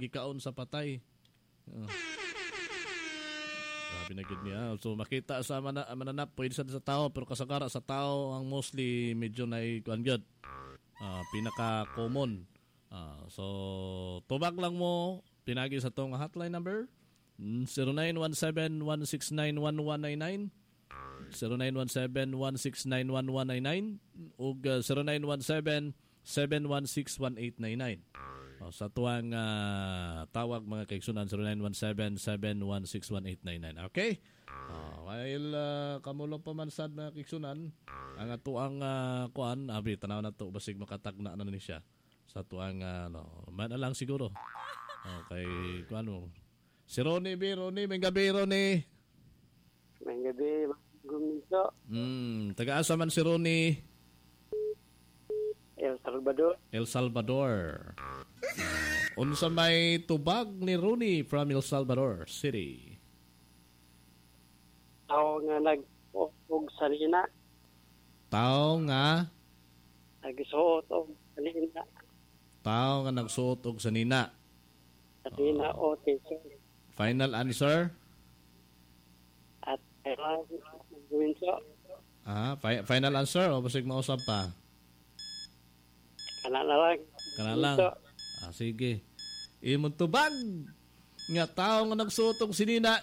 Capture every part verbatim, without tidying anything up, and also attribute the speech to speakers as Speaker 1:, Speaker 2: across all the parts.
Speaker 1: gikaon sa patay. Uh. Sabi na gid niya. So makita sa mana, mananap pwede sa, sa tao pero kasagara sa tao ang mostly medyo na kuan gyud. Uh, pinaka common. Uh, so tubag lang mo pinagi sa tong hotline number zero nine one seven, one six nine, one one nine nine zero nine one seven, one six nine, one one nine nine ug uh, zero nine one seven, seven one six, one eight nine nine. Oh, sa tuwang uh, tawag mga kaigsunan zero nine one seven, seven one six, one eight nine nine. Okay? Oh, while uh, kamulong pa man sad mga kaigsunan, ang atuang uh, kuan, abi tanaw na to basig makatagna na ni siya. Sa tuang uh, no, man lang siguro. Okay, kuan mo. Si Ronnie B, Ronnie, may gabi Ronnie.
Speaker 2: May gabi, guminto.
Speaker 1: Hmm, taga-asa man si Ronnie?
Speaker 2: El Salvador.
Speaker 1: El Salvador. Uh, unsa may tubag ni Ronnie from El Salvador City?
Speaker 2: Tao nga nag-og salina.
Speaker 1: Tao nga
Speaker 2: nagsuot og salina.
Speaker 1: Tao nga nagsuot og sanina.
Speaker 2: Salina o teacher.
Speaker 1: Final answer?
Speaker 2: At guminto.
Speaker 1: Ah, fi- final answer o basig mausap pa?
Speaker 2: Kana na lang.
Speaker 1: Kana lang. Ah, sige. Imong tubag nga tao nga nagsuot og sinina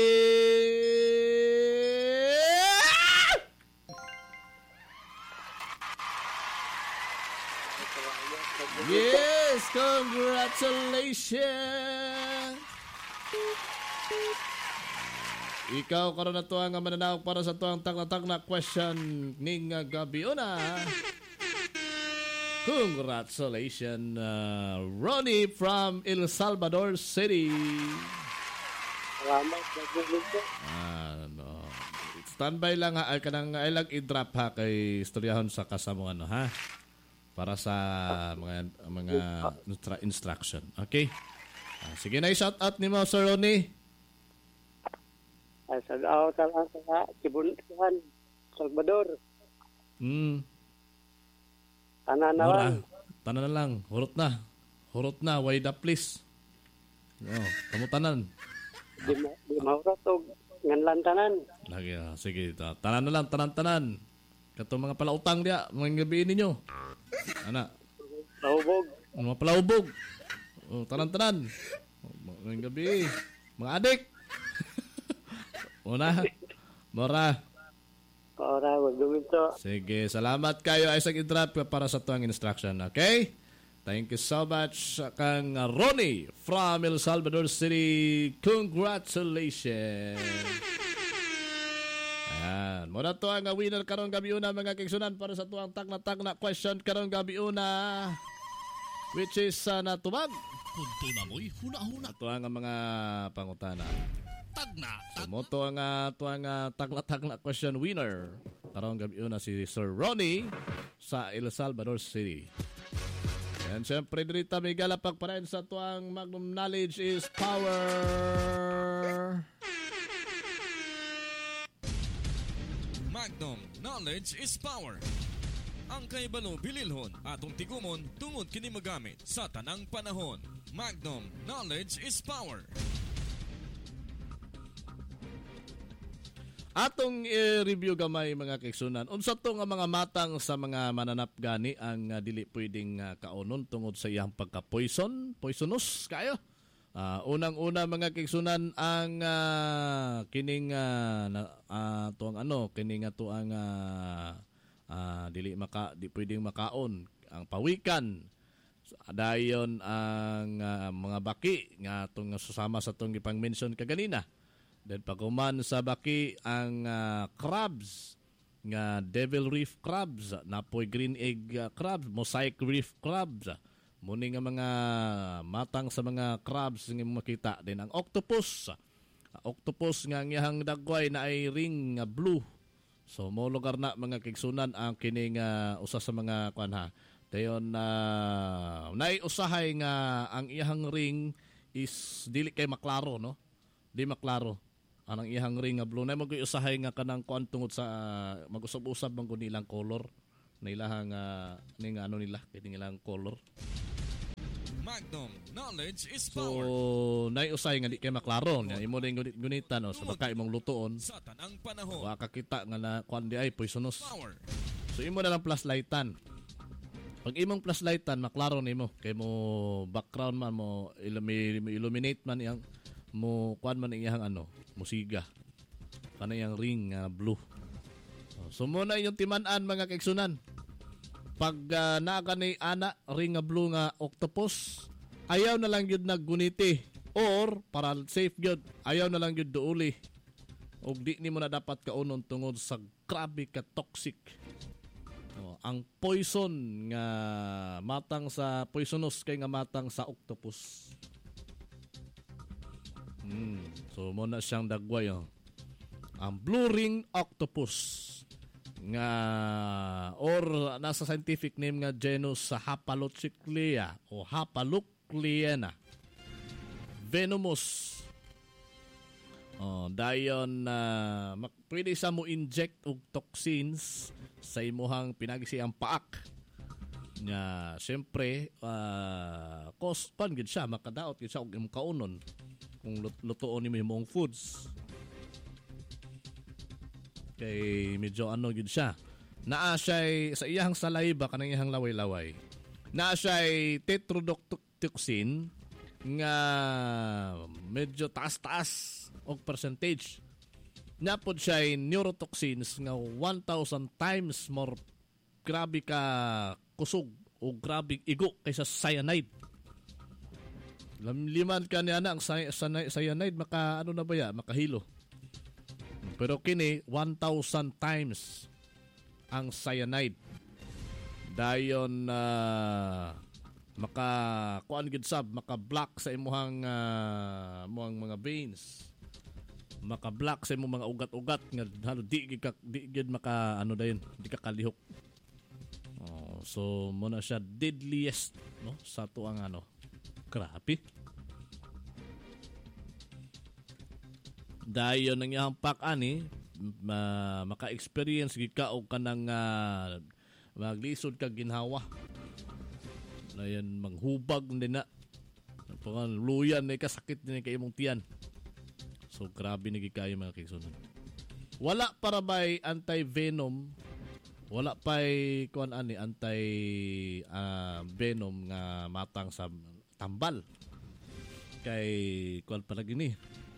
Speaker 1: eh yes, congratulations. Ikaw karon na to ang mananawag para sa tuang tagna-tagna question ning gabi una. Congratulations, uh, Ronnie from El Salvador City.
Speaker 2: Salamat, guminto.
Speaker 1: Ah, no. Standby lang ha, ay kanang ay lang i-drop ha kay istoryahon sa kasamo ano ha. Para sa mga mga instra- instruction. Okay? Ah, sige na i-shout out ni mo Sir Ronnie.
Speaker 2: Ay, sa daw talang sa Kibuntuan, Salvador.
Speaker 1: Hmm.
Speaker 2: Tanan na lang.
Speaker 1: Tanan na lang. Hurot na. Hurot na. Wide up please. Oh, kamu tanan.
Speaker 2: Di, ma- di maurot og nganlan tanan.
Speaker 1: Lagi, ah, sige. Ta- Tanan na lang. Tanan-tanan. Kato mga palautang dia. Mga gabi ninyo. Ana.
Speaker 2: Lahubog.
Speaker 1: Mga palaubog. Oh, tanan-tanan. Oh, mga gabi. Mga adik. Una. Mora.
Speaker 2: Para wag guminto.
Speaker 1: Sige, salamat kayo Isaac Idrap para sa tuwang instruction, okay? Thank you so much kang Ronnie from El Salvador City. Congratulations. Ayan, muna to ang winner karong gabi una mga kaigsunan para sa tuwang tagna-tagna question karong gabi una, which is uh, natubag.
Speaker 3: Kunto na mo'y huna-huna.
Speaker 1: Ito ang mga pangutana.
Speaker 3: Tagna.
Speaker 1: So, moto ang uh, tuwang uh, tagna-tagna question winner. Karong gabi una si Sir Ronnie sa El Salvador City. And syempre dito may galapag pa rin sa tuwang Magnum Knowledge is Power.
Speaker 3: Magnum Knowledge is Power. Ang kaibalo bililhon atong tigumon tungod kini magamit sa tanang panahon. Magnum Knowledge is Power.
Speaker 1: Atong i-review gamay mga kaigsunan. Unsa to nga mga matang sa mga mananap gani ang uh, dili pwedeng uh, kaonon tungod sa iyang pagka-poison, poisonous kayo. Uh, unang-una mga kaigsunan ang uh, kining uh, na, uh, tuang ano, kining ato ang uh, uh, dili maka di pwedeng makaon ang pawikan. Dayon ang uh, mga baki nga atong susama sa tong gipang mention kaganina. Then paguman sa baki ang uh, crabs nga devil reef crabs, napoy green egg uh, crabs, mosaic reef crabs. Muni nga mga matang sa mga crabs nga makita din ang octopus. Uh, octopus nga ngihang dagway na ay ring uh, blue. So mo lugar na mga kigsunan ang kining uh, usa sa mga kuan ha. Dayon uh, nay usahay nga ang iyang ring is dili kay maklaro no. Di maklaro. Anang ihang ring nga blue na mag-usahay nga kanang kuan tungod sa uh, mag-usab-usab man kun nilang color na ilahang uh, ning ano nila kay nilang color.
Speaker 3: Magnum, knowledge is
Speaker 1: So
Speaker 3: power.
Speaker 1: nay usay nga di kay maklaro nya imo ning gunit gunitan no sa baka imong lutoon.
Speaker 3: Sa tanang panahon.
Speaker 1: Wa ka kita nga na kuan di ay poisonous.
Speaker 3: Power.
Speaker 1: So imo na lang flashlightan. Pag imong flashlightan maklaro nimo kay mo background man mo illumi- illuminate man iyang mo kuan man iyang ano, musiga. Kana iyang ring nga blue. So mo na inyong timan-an mga kaigsunan. Pag uh, naa ka ni ana ring nga blue nga octopus, ayaw na lang yun nagguniti or para safe yun, ayaw na lang yun duuli. O di ni mo na dapat kaunon tungod sa grabe ka toxic. O, ang poison nga matang sa poisonous kay nga matang sa octopus. Hmm. So mo na siyang dagway oh. Ang blue ring octopus nga or nasa scientific name nga genus sa Hapalocyclea o Hapalocleana venomous. Oh, dayon na uh, pwede sa mo inject og toxins sa imuhang pinagisiyang paak. Nga siyempre uh, cause pan gid siya makadaot gid siya og imong kaunon kung lutoon nimo imong foods. Kay medyo ano gid siya. Naa siya sa iyang saliva kanang iyang laway-laway. Naa siya tetrodotoxin nga medyo taas-taas og percentage. Napod siya neurotoxins nga one thousand times more grabe ka kusog o grabe igo kaysa cyanide. Liman ka niya na ang cyanide maka ano na ba ya makahilo. Pero kini one thousand times ang cyanide. Dayon na uh, maka kuan gid sab maka block sa imuhang uh, muang mga veins. Maka block sa imong mga ugat-ugat nga halo di gid ka di gid maka ano dayon, di ka kalihok. Oh, so mo na siya deadliest no sa tuang ano. Grabe. Dayon nang iyang pak ani ma, maka-experience gid ka og kanang uh, maglisod ka ginhawa. Dayon manghubag din na. Pangan luyan ni kasakit ni kay imong tiyan. So grabe ni gid kayo mga kaigsunan. Wala para bay anti-venom. Wala pay kuan ani anti uh, venom nga matang sa tambal. Kay kuan pa lagi ni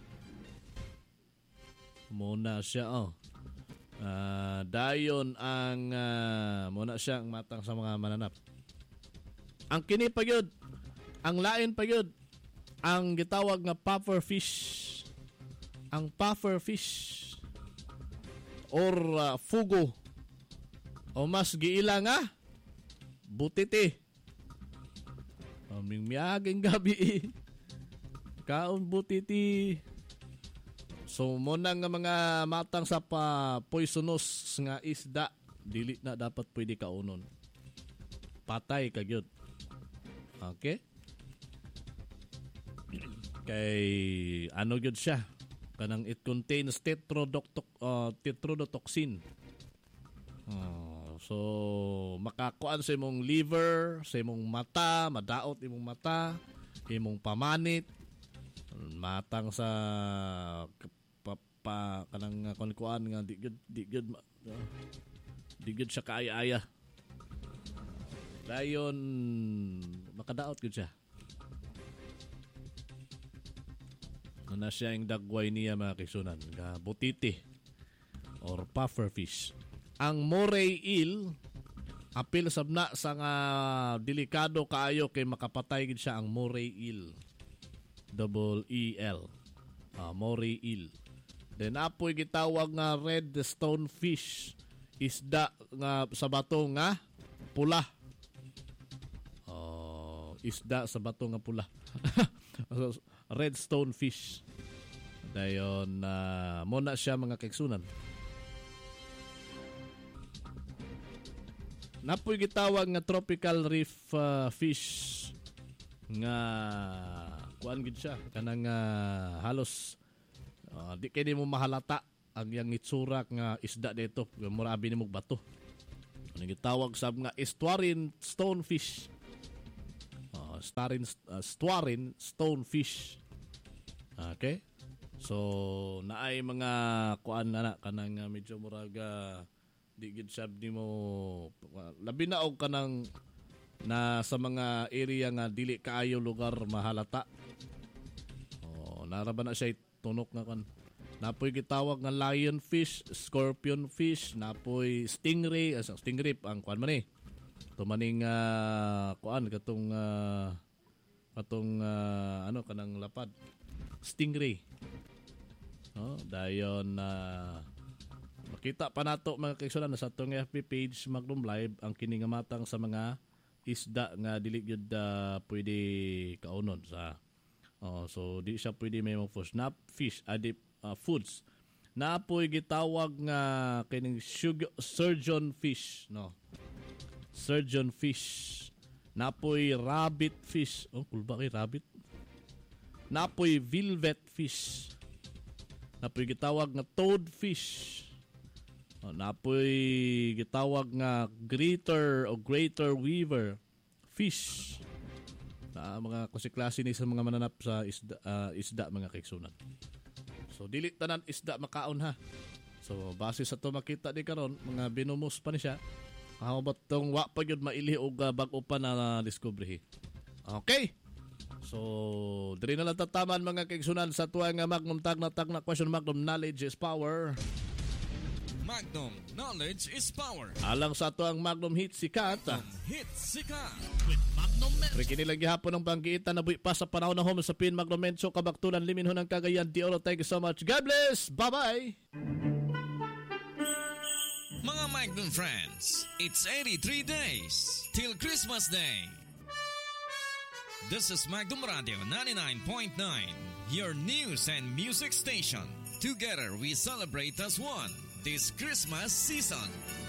Speaker 1: muna siya oh. Uh, dayon ang uh, muna siya ang matang sa mga mananap. Ang kini pa gyud, ang lain pa gyud, ang gitawag nga puffer fish. Ang puffer fish or uh, fugo o mas giila nga butiti. Aming miyaging gabi kaon butiti. So mo na nga mga matang sa pa poisonous nga isda dili na dapat pwede kaunon. Patay ka gyud. Okay? Kay ano gyud siya? Kanang it contains tetrodotox uh, tetrodotoxin. Uh, so makakuan sa imong liver, sa imong mata, madaot imong mata, imong pamanit, matang sa pa kanang kuan nga di good di good uh, di good siya kaaya-aya. Dayon makadaot gud siya. Na siya yung dagway niya mga kaigsunan nga butiti or puffer fish. Ang moray eel apil sabna sa nga delikado kaayo kay makapatay gid siya ang moray eel. Double E L. Uh, moray eel. Then apoy gitawag nga red stonefish, isda nga sa bato nga pula. Oh, isda sa bato nga pula. Red stonefish. Dayon uh, mo na siya mga kaigsunan. Napoy gitawag nga tropical reef uh, fish nga kuan gid siya kanang uh, halos Uh, di kay di mo mahalata ang yang itsura nga isda dito murabi ni mong bato. Ano gitawag sab nga estuarine stonefish. Uh, Uh, starin, uh, stuarin stonefish. Okay? So, naay mga kuan na na kanang uh, medyo muraga di gid sab nimo uh, labi na og kanang na sa mga area nga dili kaayo lugar mahalata. Oh, naraba na siya tunok nga kan. Napoy gitawag nga lionfish, scorpion fish, napoy stingray, as stingray ang kuan man eh. Tumaning uh, kuan katong uh, katong uh, ano kanang lapad. Stingray. Oh, dayon na uh, makita pa nato mga kaigsunan sa atong F B page Magnum Live ang kini nga matang sa mga isda nga dili gyud uh, pwede kaunon sa oh, so di siya pwede may mga fish, snap fish, adip uh, foods. Napoy gitawag nga kining sugar, surgeon fish, no. Surgeon fish. Napoy rabbit fish. Oh, kulba kay rabbit. Napoy velvet fish. Napoy gitawag nga toadfish. Oh, napoy gitawag nga greater o greater weaver fish. Na mga klase ni sa mga mananap sa isda, uh, isda mga kaigsunan. So dili tanan isda makaon ha. So base sa to makita di karon mga binumos pa ni siya. How about tong wa pa gyud maili og uh, bag-o pa na discovery. Okay. So, diri na lang tataman mga kaigsunan sa tuwa nga Magnum tag na tag na question Magnum knowledge is power.
Speaker 3: Magnum knowledge is power.
Speaker 1: Alang sa tuwang Magnum hit sikat.
Speaker 3: Magnum hit sikat.
Speaker 1: With Magnum Men. Kini lang gihapon ng banggitan na buhi pa sa panahon na home sa pin Magnum Menso kabaktulan limin ho ng Cagayan de Oro. Thank you so much. God bless. Bye-bye.
Speaker 3: Mga Magnum friends, it's eighty-three days till Christmas Day. This is Magnum Radio ninety-nine point nine, your news and music station. Together we celebrate as one this Christmas season.